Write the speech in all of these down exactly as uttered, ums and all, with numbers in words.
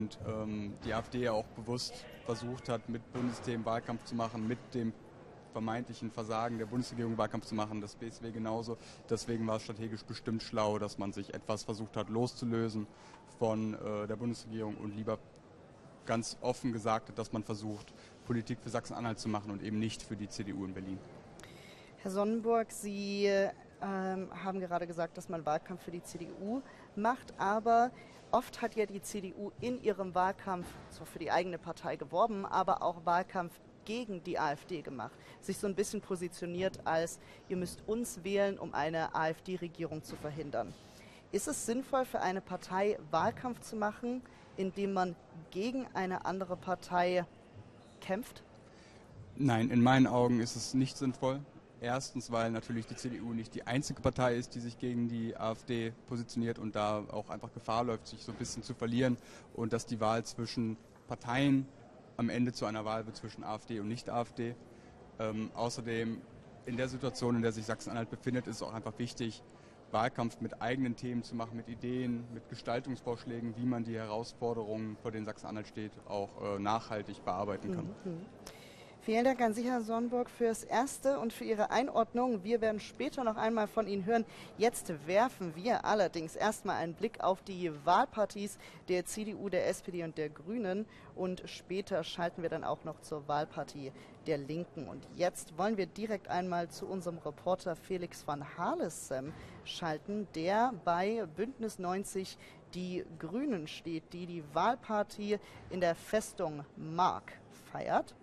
Und ähm, die AfD ja auch bewusst versucht hat, mit Bundesthemen Wahlkampf zu machen, mit dem vermeintlichen Versagen der Bundesregierung Wahlkampf zu machen, das B S W genauso. Deswegen war es strategisch bestimmt schlau, dass man sich etwas versucht hat loszulösen von äh, der Bundesregierung und lieber ganz offen gesagt hat, dass man versucht, Politik für Sachsen-Anhalt zu machen und eben nicht für die C D U in Berlin. Herr Sonnenburg, Sie ähm, haben gerade gesagt, dass man Wahlkampf für die C D U macht, aber oft hat ja die C D U in ihrem Wahlkampf zwar für die eigene Partei geworben, aber auch Wahlkampf gegen die AfD gemacht. Sich so ein bisschen positioniert als, ihr müsst uns wählen, um eine AfD-Regierung zu verhindern. Ist es sinnvoll für eine Partei, Wahlkampf zu machen, indem man gegen eine andere Partei kämpft? Nein, in meinen Augen ist es nicht sinnvoll. Erstens, weil natürlich die C D U nicht die einzige Partei ist, die sich gegen die AfD positioniert und da auch einfach Gefahr läuft, sich so ein bisschen zu verlieren und dass die Wahl zwischen Parteien am Ende zu einer Wahl wird zwischen AfD und Nicht-AfD. Ähm, außerdem in der Situation, in der sich Sachsen-Anhalt befindet, ist es auch einfach wichtig, Wahlkampf mit eigenen Themen zu machen, mit Ideen, mit Gestaltungsvorschlägen, wie man die Herausforderungen, vor denen Sachsen-Anhalt steht, auch äh, nachhaltig bearbeiten kann. Mhm. Vielen Dank an Sie, Herr Sonnenburg, fürs Erste und für Ihre Einordnung. Wir werden später noch einmal von Ihnen hören. Jetzt werfen wir allerdings erstmal einen Blick auf die Wahlpartys der C D U, der S P D und der Grünen. Und später schalten wir dann auch noch zur Wahlpartie der Linken. Und jetzt wollen wir direkt einmal zu unserem Reporter Felix van Halessem schalten, der bei Bündnis neunzig Die Grünen steht, die die Wahlparty in der Festung Mark feiert.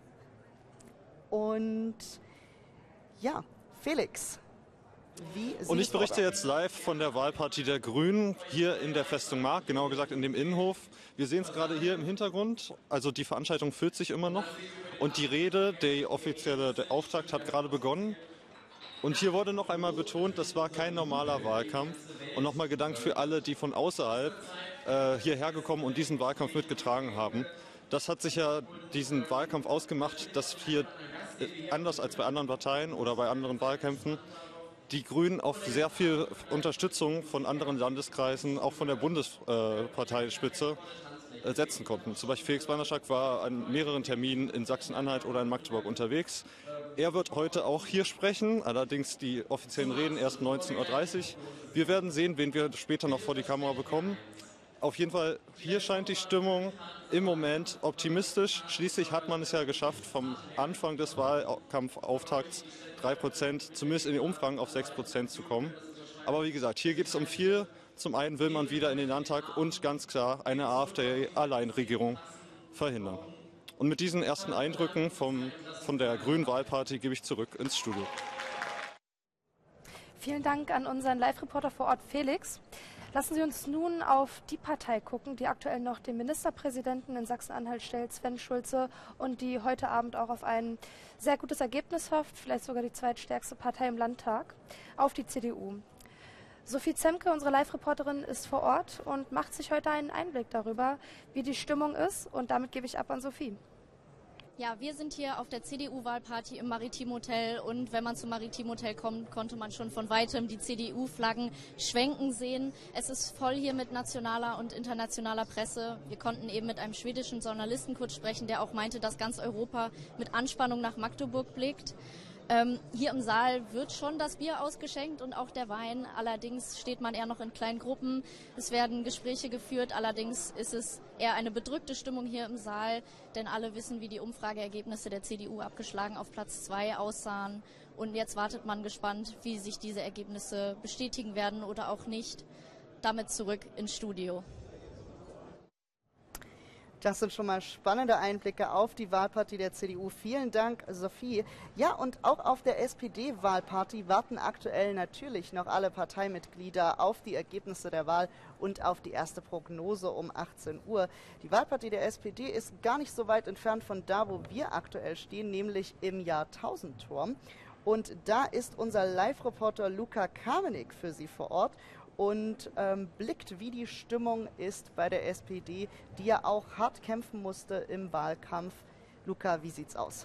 Und ja, Felix, wie sieht Und ich berichte jetzt live von der Wahlparty der Grünen hier in der Festung Mark, genauer gesagt in dem Innenhof. Wir sehen es gerade hier im Hintergrund, also die Veranstaltung füllt sich immer noch und die Rede, die offizielle der Auftakt hat gerade begonnen. Und hier wurde noch einmal betont, das war kein normaler Wahlkampf und nochmal gedankt für alle, die von außerhalb äh, hierher gekommen und diesen Wahlkampf mitgetragen haben. Das hat sich ja diesen Wahlkampf ausgemacht, dass hier anders als bei anderen Parteien oder bei anderen Wahlkämpfen die Grünen auf sehr viel Unterstützung von anderen Landeskreisen, auch von der Bundesparteispitze, äh, setzen konnten. Zum Beispiel Felix Brandnerschak war an mehreren Terminen in Sachsen-Anhalt oder in Magdeburg unterwegs. Er wird heute auch hier sprechen, allerdings die offiziellen Reden erst neunzehn Uhr dreißig. Wir werden sehen, wen wir später noch vor die Kamera bekommen. Auf jeden Fall, hier scheint die Stimmung im Moment optimistisch. Schließlich hat man es ja geschafft, vom Anfang des Wahlkampfauftakts drei Prozent, zumindest in den Umfragen, auf sechs Prozent zu kommen. Aber wie gesagt, hier geht es um viel. Zum einen will man wieder in den Landtag und ganz klar eine AfD-Alleinregierung verhindern. Und mit diesen ersten Eindrücken vom, von der Grünen Wahlparty gebe ich zurück ins Studio. Vielen Dank an unseren Live-Reporter vor Ort, Felix. Lassen Sie uns nun auf die Partei gucken, die aktuell noch den Ministerpräsidenten in Sachsen-Anhalt stellt, Sven Schulze, und die heute Abend auch auf ein sehr gutes Ergebnis hofft, vielleicht sogar die zweitstärkste Partei im Landtag, auf die C D U. Sophie Zemke, unsere Live-Reporterin, ist vor Ort und macht sich heute einen Einblick darüber, wie die Stimmung ist, und damit gebe ich ab an Sophie. Ja, wir sind hier auf der C D U-Wahlparty im Maritim Hotel, und wenn man zum Maritim Hotel kommt, konnte man schon von weitem die C D U-Flaggen schwenken sehen. Es ist voll hier mit nationaler und internationaler Presse. Wir konnten eben mit einem schwedischen Journalisten kurz sprechen, der auch meinte, dass ganz Europa mit Anspannung nach Magdeburg blickt. Ähm, hier im Saal wird schon das Bier ausgeschenkt und auch der Wein. Allerdings steht man eher noch in kleinen Gruppen. Es werden Gespräche geführt. Allerdings ist es eher eine bedrückte Stimmung hier im Saal, denn alle wissen, wie die Umfrageergebnisse der C D U abgeschlagen auf Platz zwei aussahen. Und jetzt wartet man gespannt, wie sich diese Ergebnisse bestätigen werden oder auch nicht. Damit zurück ins Studio. Das sind schon mal spannende Einblicke auf die Wahlparty der C D U. Vielen Dank, Sophie. Ja, und auch auf der S P D-Wahlparty warten aktuell natürlich noch alle Parteimitglieder auf die Ergebnisse der Wahl und auf die erste Prognose um achtzehn Uhr. Die Wahlparty der S P D ist gar nicht so weit entfernt von da, wo wir aktuell stehen, nämlich im Jahrtausendturm. Und da ist unser Live-Reporter Luca Kamenik für Sie vor Ort und ähm, blickt, wie die Stimmung ist bei der S P D, die ja auch hart kämpfen musste im Wahlkampf. Luca, wie sieht's aus?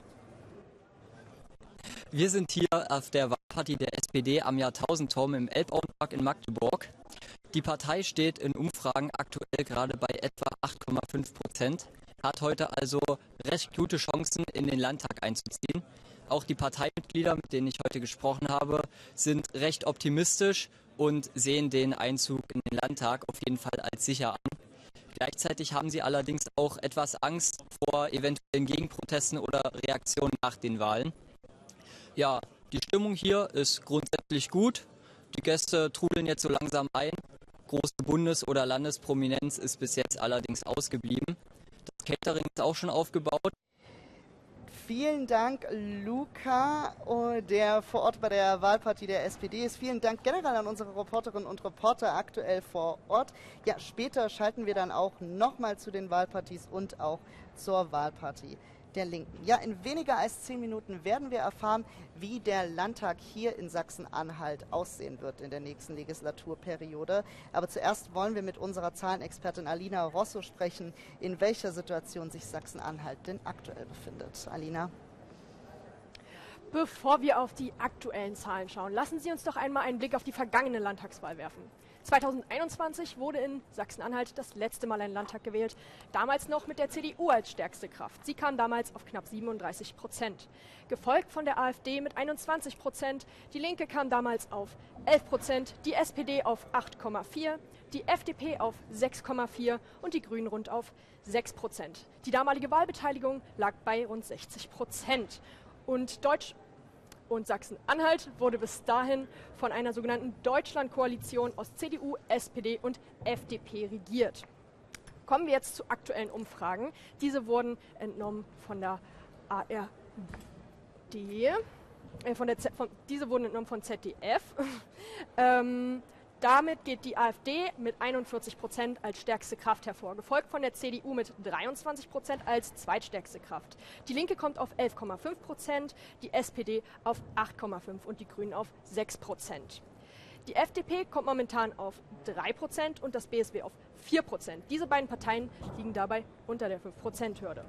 Wir sind hier auf der Wahlparty der S P D am Jahrtausendturm im Elbauenpark in Magdeburg. Die Partei steht in Umfragen aktuell gerade bei etwa acht Komma fünf Prozent, hat heute also recht gute Chancen, in den Landtag einzuziehen. Auch die Parteimitglieder, mit denen ich heute gesprochen habe, sind recht optimistisch und sehen den Einzug in den Landtag auf jeden Fall als sicher an. Gleichzeitig haben sie allerdings auch etwas Angst vor eventuellen Gegenprotesten oder Reaktionen nach den Wahlen. Ja, die Stimmung hier ist grundsätzlich gut. Die Gäste trudeln jetzt so langsam ein. Große Bundes- oder Landesprominenz ist bis jetzt allerdings ausgeblieben. Das Catering ist auch schon aufgebaut. Vielen Dank, Luca, der vor Ort bei der Wahlpartie der S P D ist. Vielen Dank generell an unsere Reporterinnen und Reporter aktuell vor Ort. Ja, später schalten wir dann auch nochmal zu den Wahlpartys und auch zur Wahlpartie der Linken. Ja, in weniger als zehn Minuten werden wir erfahren, wie der Landtag hier in Sachsen-Anhalt aussehen wird in der nächsten Legislaturperiode. Aber zuerst wollen wir mit unserer Zahlenexpertin Alina Rosso sprechen, in welcher Situation sich Sachsen-Anhalt denn aktuell befindet. Alina? Bevor wir auf die aktuellen Zahlen schauen, lassen Sie uns doch einmal einen Blick auf die vergangene Landtagswahl werfen. zweitausendeinundzwanzig wurde in Sachsen-Anhalt das letzte Mal ein Landtag gewählt, damals noch mit der C D U als stärkste Kraft. Sie kam damals auf knapp siebenunddreißig Prozent. Gefolgt von der AfD mit einundzwanzig Prozent, die Linke kam damals auf elf Prozent, die S P D auf acht Komma vier, die F D P auf sechs Komma vier und die Grünen rund auf sechs Prozent. Die damalige Wahlbeteiligung lag bei rund sechzig Prozent. Und Deutsch und Sachsen-Anhalt wurde bis dahin von einer sogenannten Deutschlandkoalition aus C D U, S P D und F D P regiert. Kommen wir jetzt zu aktuellen Umfragen. Diese wurden entnommen von der A R D, äh, von der Z, von, diese wurden entnommen von Z D F. ähm, Damit geht die AfD mit einundvierzig Prozent als stärkste Kraft hervor, gefolgt von der C D U mit dreiundzwanzig Prozent als zweitstärkste Kraft. Die Linke kommt auf elf Komma fünf Prozent, die S P D auf acht Komma fünf und die Grünen auf sechs Prozent. Die F D P kommt momentan auf drei Prozent und das B S W auf vier Prozent. Diese beiden Parteien liegen dabei unter der fünf Prozent Hürde.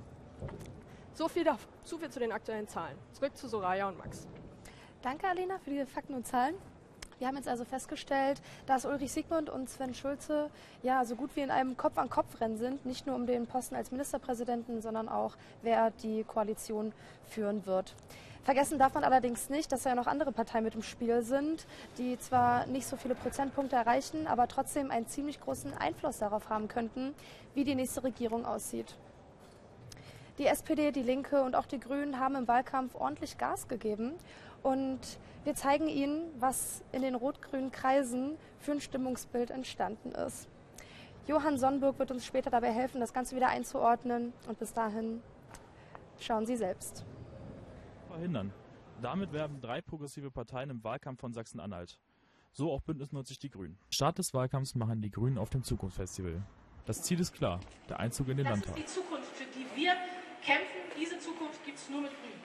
So viel, da, so viel zu den aktuellen Zahlen. Zurück zu Soraya und Max. Danke, Alina, für die Fakten und Zahlen. Wir haben jetzt also festgestellt, dass Ulrich Siegmund und Sven Schulze ja so gut wie in einem Kopf-an-Kopf-Rennen sind, nicht nur um den Posten als Ministerpräsidenten, sondern auch, wer die Koalition führen wird. Vergessen darf man allerdings nicht, dass ja noch andere Parteien mit im Spiel sind, die zwar nicht so viele Prozentpunkte erreichen, aber trotzdem einen ziemlich großen Einfluss darauf haben könnten, wie die nächste Regierung aussieht. Die S P D, die Linke und auch die Grünen haben im Wahlkampf ordentlich Gas gegeben. Und wir zeigen Ihnen, was in den rot-grünen Kreisen für ein Stimmungsbild entstanden ist. Johann Sonnburg wird uns später dabei helfen, das Ganze wieder einzuordnen. Und bis dahin schauen Sie selbst. Verhindern. Damit werben drei progressive Parteien im Wahlkampf von Sachsen-Anhalt. So auch Bündnis neunzig Die Grünen. Start des Wahlkampfs machen die Grünen auf dem Zukunftsfestival. Das Ziel ist klar, der Einzug in den das Landtag. Das ist die Zukunft, für die wir kämpfen. Diese Zukunft gibt es nur mit Grünen.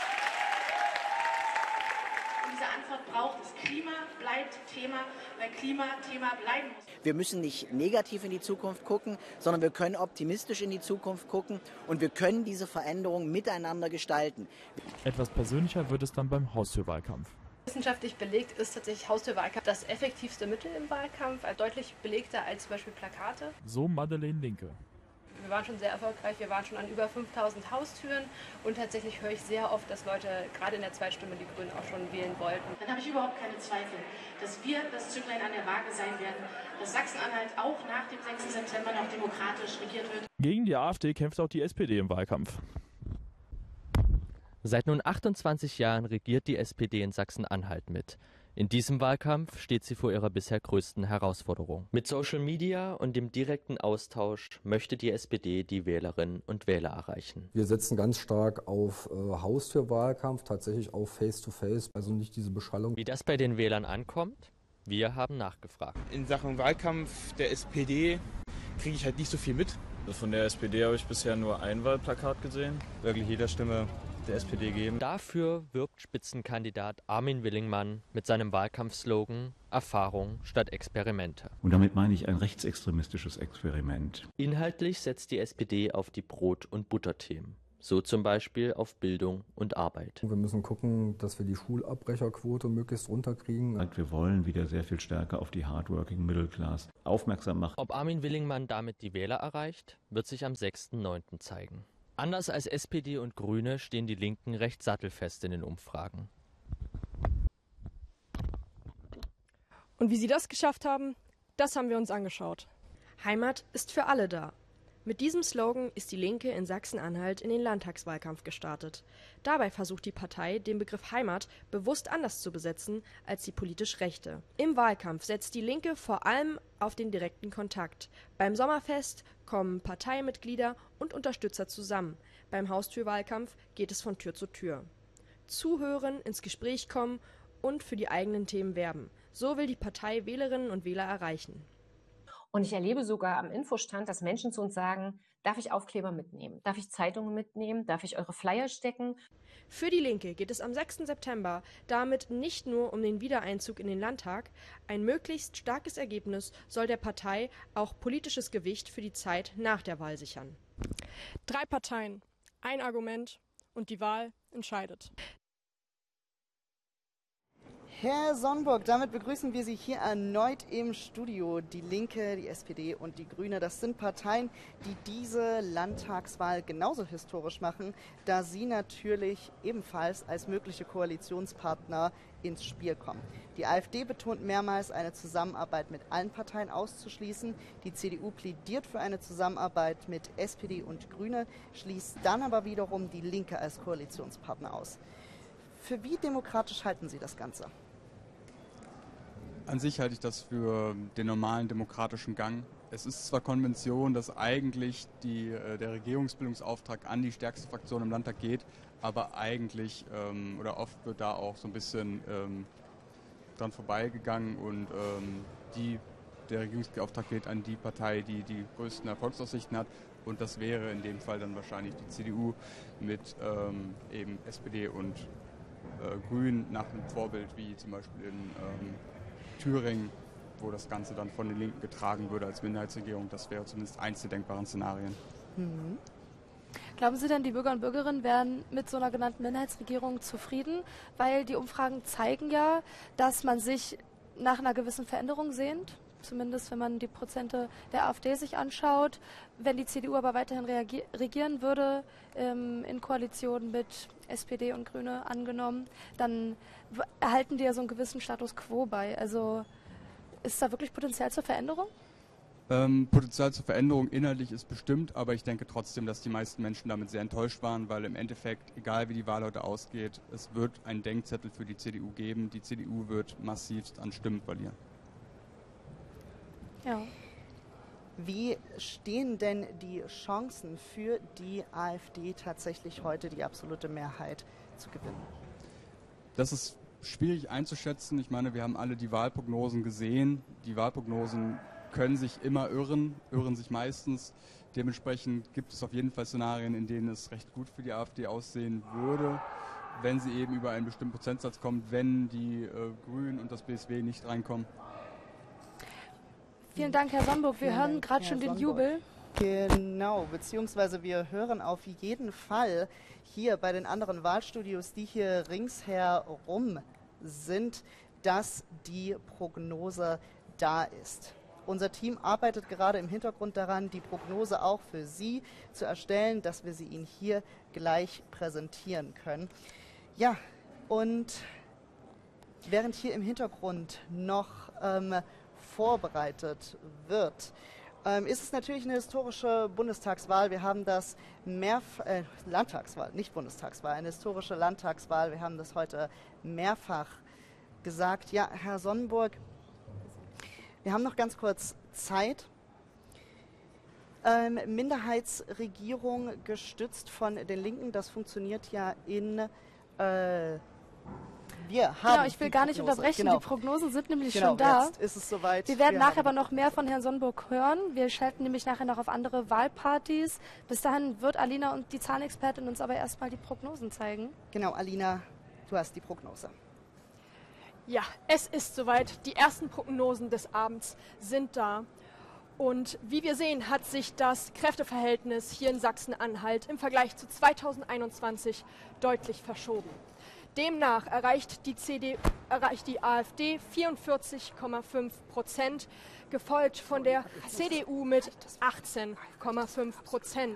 Und diese Antwort braucht es. Klima bleibt Thema, weil Klima Thema bleiben muss. Wir müssen nicht negativ in die Zukunft gucken, sondern wir können optimistisch in die Zukunft gucken und wir können diese Veränderung miteinander gestalten. Etwas persönlicher wird es dann beim Haustürwahlkampf. Wissenschaftlich belegt ist tatsächlich Haustürwahlkampf das effektivste Mittel im Wahlkampf, deutlich belegter als zum Beispiel Plakate. So Madeleine Linke. Wir waren schon sehr erfolgreich, wir waren schon an über fünftausend Haustüren und tatsächlich höre ich sehr oft, dass Leute gerade in der Zweitstimme die Grünen auch schon wählen wollten. Dann habe ich überhaupt keine Zweifel, dass wir das Zünglein an der Waage sein werden, dass Sachsen-Anhalt auch nach dem sechsten September noch demokratisch regiert wird. Gegen die AfD kämpft auch die S P D im Wahlkampf. Seit nun achtundzwanzig Jahren regiert die S P D in Sachsen-Anhalt mit. In diesem Wahlkampf steht sie vor ihrer bisher größten Herausforderung. Mit Social Media und dem direkten Austausch möchte die S P D die Wählerinnen und Wähler erreichen. Wir setzen ganz stark auf äh, Haustürwahlkampf, tatsächlich auf Face-to-Face, also nicht diese Beschallung. Wie das bei den Wählern ankommt? Wir haben nachgefragt. In Sachen Wahlkampf der S P D kriege ich halt nicht so viel mit. Von der S P D habe ich bisher nur ein Wahlplakat gesehen. Wirklich jeder Stimme der S P D geben. Dafür wirbt Spitzenkandidat Armin Willingmann mit seinem Wahlkampfslogan Erfahrung statt Experimente. Und damit meine ich ein rechtsextremistisches Experiment. Inhaltlich setzt die S P D auf die Brot- und Butterthemen. so zum Beispiel auf Bildung und Arbeit. Wir müssen gucken, dass wir die Schulabbrecherquote möglichst runterkriegen. Wir wollen wieder sehr viel stärker auf die Hardworking Middle Class aufmerksam machen. Ob Armin Willingmann damit die Wähler erreicht, wird sich am sechsten neunten zeigen. Anders als S P D und Grüne stehen die Linken recht sattelfest in den Umfragen. Und wie sie das geschafft haben, das haben wir uns angeschaut. Heimat ist für alle da. Mit diesem Slogan ist die Linke in Sachsen-Anhalt in den Landtagswahlkampf gestartet. Dabei versucht die Partei, den Begriff Heimat bewusst anders zu besetzen als die politisch Rechte. Im Wahlkampf setzt die Linke vor allem auf den direkten Kontakt. Beim Sommerfest kommen Parteimitglieder und Unterstützer zusammen. Beim Haustürwahlkampf geht es von Tür zu Tür. Zuhören, ins Gespräch kommen und für die eigenen Themen werben. So will die Partei Wählerinnen und Wähler erreichen. Und ich erlebe sogar am Infostand, dass Menschen zu uns sagen, darf ich Aufkleber mitnehmen? Darf ich Zeitungen mitnehmen? Darf ich eure Flyer stecken? Für die Linke geht es am sechsten September damit nicht nur um den Wiedereinzug in den Landtag. Ein möglichst starkes Ergebnis soll der Partei auch politisches Gewicht für die Zeit nach der Wahl sichern. Drei Parteien, ein Argument und die Wahl entscheidet. Herr Sonnburg, damit begrüßen wir Sie hier erneut im Studio. Die Linke, die S P D und die Grüne, das sind Parteien, die diese Landtagswahl genauso historisch machen, da sie natürlich ebenfalls als mögliche Koalitionspartner ins Spiel kommen. Die AfD betont mehrmals, eine Zusammenarbeit mit allen Parteien auszuschließen. Die C D U plädiert für eine Zusammenarbeit mit S P D und Grüne, schließt dann aber wiederum die Linke als Koalitionspartner aus. Für wie demokratisch halten Sie das Ganze? An sich halte ich das für den normalen demokratischen Gang. Es ist zwar Konvention, dass eigentlich die, äh, der Regierungsbildungsauftrag an die stärkste Fraktion im Landtag geht, aber eigentlich ähm, oder oft wird da auch so ein bisschen ähm, dran vorbeigegangen und ähm, die, der Regierungsauftrag geht an die Partei, die die größten Erfolgsaussichten hat, und das wäre in dem Fall dann wahrscheinlich die C D U mit ähm, eben S P D und äh, Grünen nach einem Vorbild wie zum Beispiel in ähm, Thüringen, wo das Ganze dann von den Linken getragen würde als Minderheitsregierung. Das wäre zumindest eins der denkbaren Szenarien. Mhm. Glauben Sie denn, die Bürger und Bürgerinnen wären mit so einer genannten Minderheitsregierung zufrieden? Weil die Umfragen zeigen ja, dass man sich nach einer gewissen Veränderung sehnt. Zumindest wenn man die Prozente der AfD sich anschaut. Wenn die C D U aber weiterhin regieren würde, ähm, in Koalition mit S P D und Grüne angenommen, dann erhalten die ja so einen gewissen Status quo bei. Also ist da wirklich Potenzial zur Veränderung? Ähm, Potenzial zur Veränderung inhaltlich ist bestimmt, aber ich denke trotzdem, dass die meisten Menschen damit sehr enttäuscht waren, weil im Endeffekt, egal wie die Wahl heute ausgeht, es wird einen Denkzettel für die C D U geben. Die C D U wird massivst an Stimmen verlieren. Ja. Wie stehen denn die Chancen für die AfD tatsächlich heute die absolute Mehrheit zu gewinnen? Das ist schwierig einzuschätzen. Ich meine, wir haben alle die Wahlprognosen gesehen. Die Wahlprognosen können sich immer irren, irren sich meistens. Dementsprechend gibt es auf jeden Fall Szenarien, in denen es recht gut für die AfD aussehen würde, wenn sie eben über einen bestimmten Prozentsatz kommt, wenn die äh, Grünen und das B S W nicht reinkommen. Vielen Dank, Herr Sonnburg. Wir Vielen hören Dank, gerade Herr schon den Sonnburg. Jubel. Genau, beziehungsweise wir hören auf jeden Fall hier bei den anderen Wahlstudios, die hier ringsherum sind, dass die Prognose da ist. Unser Team arbeitet gerade im Hintergrund daran, die Prognose auch für Sie zu erstellen, dass wir sie Ihnen hier gleich präsentieren können. Ja, und während hier im Hintergrund noch ähm, vorbereitet wird, ähm, ist es natürlich eine historische Bundestagswahl. Wir haben das mehrfach, äh, Landtagswahl, nicht Bundestagswahl, eine historische Landtagswahl. Wir haben das heute mehrfach gesagt. Ja, Herr Sonnburg, wir haben noch ganz kurz Zeit. Ähm, Minderheitsregierung gestützt von den Linken, das funktioniert ja in... Äh, Wir haben genau, ich will gar nicht Prognose. unterbrechen. Genau. Die Prognosen sind nämlich genau, schon da. Jetzt ist es soweit. Wir werden Wir nachher haben aber noch mehr von Herrn Sonnburg hören. Wir schalten nämlich nachher noch auf andere Wahlpartys. Bis dahin wird Alina und die Zahlenexpertin uns aber erstmal die Prognosen zeigen. Genau, Alina, du hast die Prognose. Ja, es ist soweit. Die ersten Prognosen des Abends sind da. Und wie wir sehen, hat sich das Kräfteverhältnis hier in Sachsen-Anhalt im Vergleich zu zweitausendeinundzwanzig deutlich verschoben. Demnach erreicht die, C D U, erreicht die AfD vierundvierzig Komma fünf Prozent, gefolgt von der C D U mit achtzehn Komma fünf Prozent.